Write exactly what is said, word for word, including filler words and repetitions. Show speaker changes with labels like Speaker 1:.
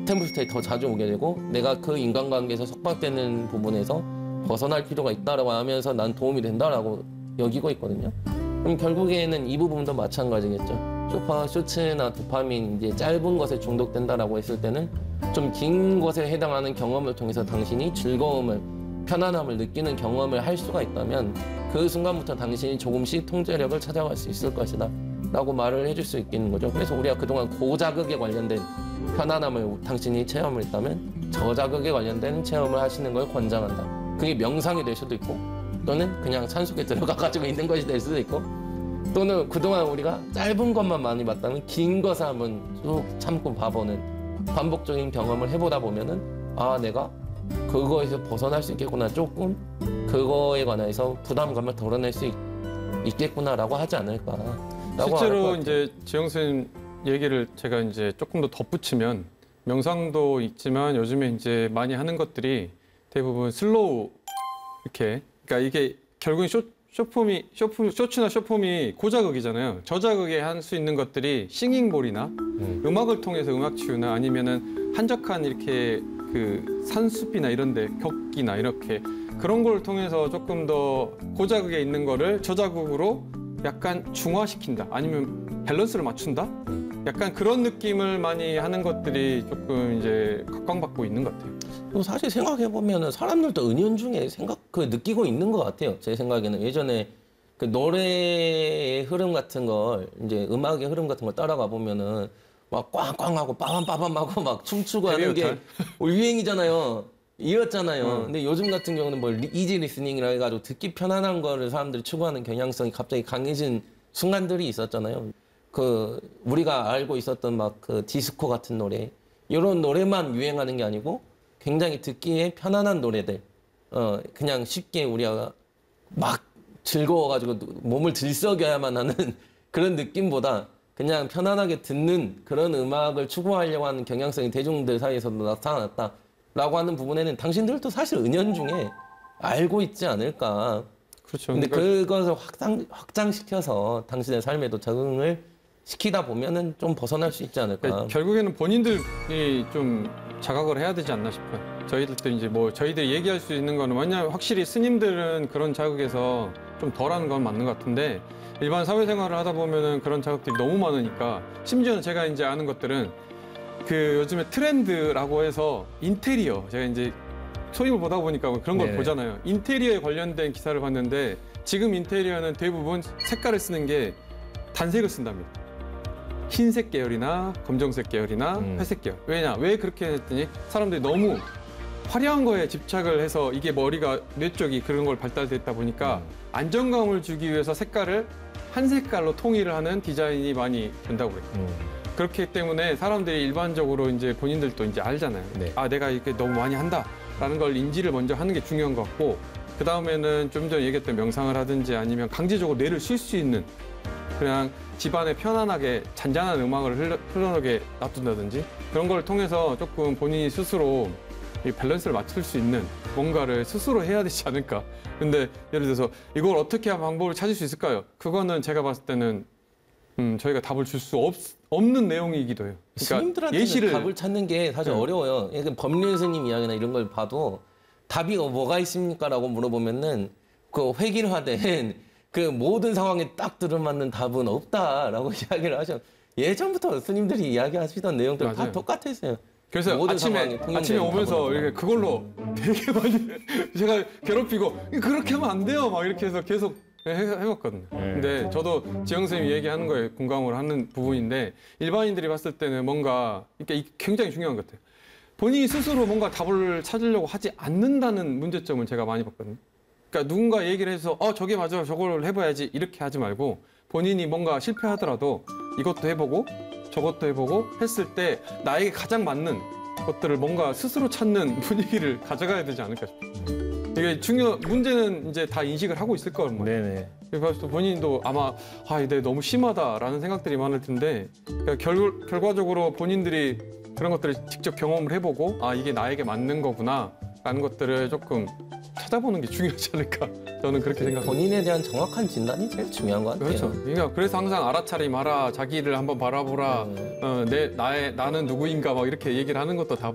Speaker 1: 템플스테이 더 자주 오게 되고 내가 그 인간관계에서 속박되는 부분에서 벗어날 필요가 있다라고 하면서 난 도움이 된다라고 여기고 있거든요. 그럼 결국에는 이 부분도 마찬가지겠죠. 쇼파, 쇼츠나 도파민 이제 짧은 것에 중독된다라고 했을 때는 좀 긴 것에 해당하는 경험을 통해서 당신이 즐거움을, 편안함을 느끼는 경험을 할 수가 있다면 그 순간부터 당신이 조금씩 통제력을 찾아갈 수 있을 것이다 라고 말을 해줄 수 있겠는 거죠. 그래서 우리가 그동안 고자극에 관련된 편안함을 당신이 체험을 했다면 저자극에 관련된 체험을 하시는 걸 권장한다. 그게 명상이 될 수도 있고 또는 그냥 산속에 들어가 가지고 있는 것이 될 수도 있고 또는 그동안 우리가 짧은 것만 많이 봤다면 긴 것을 한번 쭉 참고 봐보는 반복적인 경험을 해보다 보면은 아 내가 그거에서 벗어날 수 있겠구나, 조금 그거에 관해서 부담감을 덜어낼 수 있, 있겠구나라고 하지 않을까.
Speaker 2: 실제로 이제 지영 선생님 얘기를 제가 이제 조금 더 덧붙이면 명상도 있지만 요즘에 이제 많이 하는 것들이 대부분 슬로우 이렇게, 그러니까 이게 결국엔 쇼 쇼폼이 쇼폼 쇼츠나 쇼폼이 고자극이잖아요. 저자극에 할 수 있는 것들이 싱잉볼이나 음. 음악을 통해서 음악 치유나 아니면은 한적한 이렇게 그 산숲이나 이런데 격기나 이렇게 그런 걸 통해서 조금 더 고자극에 있는 거를 저자극으로 약간 중화시킨다. 아니면 밸런스를 맞춘다. 약간 그런 느낌을 많이 하는 것들이 조금 이제 각광받고 있는 것 같아요.
Speaker 1: 사실 생각해 보면은 사람들도 은연중에 생각 그 느끼고 있는 것 같아요. 제 생각에는 예전에 그 노래의 흐름 같은 걸 이제 음악의 흐름 같은 걸 따라가 보면은 막 꽝꽝하고 빠밤빠밤하고 막 춤추고 하는 게 유행이잖아요. 이었잖아요. 음. 근데 요즘 같은 경우는 뭐 이지 리스닝이라 해가지고 듣기 편안한 거를 사람들이 추구하는 경향성이 갑자기 강해진 순간들이 있었잖아요. 그 우리가 알고 있었던 막 그 디스코 같은 노래 이런 노래만 유행하는 게 아니고 굉장히 듣기에 편안한 노래들, 어 그냥 쉽게 우리가 막 즐거워가지고 몸을 들썩여야만 하는 그런 느낌보다 그냥 편안하게 듣는 그런 음악을 추구하려고 하는 경향성이 대중들 사이에서도 나타났다라고 하는 부분에는 당신들도 사실 은연중에 알고 있지 않을까.
Speaker 2: 그렇죠.
Speaker 1: 근데
Speaker 2: 그러니까...
Speaker 1: 그것을 확장, 확장시켜서 당신의 삶에도 적응을 시키다 보면은 좀 벗어날 수 있지 않을까.
Speaker 2: 그러니까 결국에는 본인들이 좀 자각을 해야 되지 않나 싶어요. 저희들도 이제 뭐 저희들이 얘기할 수 있는 거는 왜냐하면 확실히 스님들은 그런 자극에서 좀 덜한 건 맞는 것 같은데 일반 사회생활을 하다 보면은 그런 자극들이 너무 많으니까 심지어는 제가 이제 아는 것들은 그 요즘에 트렌드라고 해서 인테리어 제가 이제 소임을 보다 보니까 그런 걸 네네. 보잖아요. 인테리어에 관련된 기사를 봤는데 지금 인테리어는 대부분 색깔을 쓰는 게 단색을 쓴답니다. 흰색 계열이나 검정색 계열이나 음. 회색 계열. 왜냐? 왜 그렇게 했더니 사람들이 너무 화려한 거에 집착을 해서 이게 머리가 뇌 쪽이 그런 걸 발달됐다 보니까 음. 안정감을 주기 위해서 색깔을 한 색깔로 통일을 하는 디자인이 많이 된다고 그래요. 음. 그렇기 때문에 사람들이 일반적으로 이제 본인들도 이제 알잖아요. 네. 아, 내가 이렇게 너무 많이 한다라는 걸 인지를 먼저 하는 게 중요한 것 같고 그 다음에는 좀 전에 얘기했던 명상을 하든지 아니면 강제적으로 뇌를 쉴 수 있는 그냥 집안에 편안하게 잔잔한 음악을 흘러, 흘러나게 놔둔다든지 그런 걸 통해서 조금 본인이 스스로 이 밸런스를 맞출 수 있는 뭔가를 스스로 해야 되지 않을까. 근데 예를 들어서 이걸 어떻게 하면 방법을 찾을 수 있을까요? 그거는 제가 봤을 때는 음, 저희가 답을 줄 수 없는 내용이기도 해요. 그러니까
Speaker 1: 스님들한테는 예시를... 답을 찾는 게 사실 네. 어려워요. 법륜 스님 이야기나 이런 걸 봐도 답이 뭐가 있습니까? 라고 물어보면은 그 획일화된 그 모든 상황에 딱 들어맞는 답은 없다라고 이야기를 하셔. 예전부터 스님들이 이야기하시던 내용들 맞아요. 다 똑같았어요.
Speaker 2: 그래서 아침에 아침에 오면서 이렇게 그걸로 되게 많이 제가 괴롭히고 그렇게 하면 안 돼요 막 이렇게 해서 계속 해, 해봤거든요. 근데 저도 지영 선생님이 얘기하는 거에 공감을 하는 부분인데 일반인들이 봤을 때는 뭔가 이게 굉장히 중요한 것 같아요. 본인이 스스로 뭔가 답을 찾으려고 하지 않는다는 문제점을 제가 많이 봤거든요. 그러니까 누군가 얘기를 해서 어 저게 맞아 저걸 해봐야지 이렇게 하지 말고 본인이 뭔가 실패하더라도 이것도 해보고 저것도 해보고 했을 때 나에게 가장 맞는 것들을 뭔가 스스로 찾는 분위기를 가져가야 되지 않을까 싶어요. 이게 중요 문제는 이제 다 인식을 하고 있을 거예요. 네네. 그래서 본인도 아마 아 이게 너무 심하다라는 생각들이 많을 텐데 그러니까 결 결과적으로 본인들이 그런 것들을 직접 경험을 해보고 아 이게 나에게 맞는 거구나라는 것들을 조금 찾아보는 게 중요하지 않을까. 저는 그렇게 생각합니다.
Speaker 1: 본인에 대한 정확한 진단이 제일 중요한 것 같아요.
Speaker 2: 그렇죠. 그러니까 그래서 항상 알아차림하라, 자기를 한번 바라보라,
Speaker 1: 음.
Speaker 2: 어, 내 나의 나는 누구인가 막 이렇게 얘기를 하는 것도 다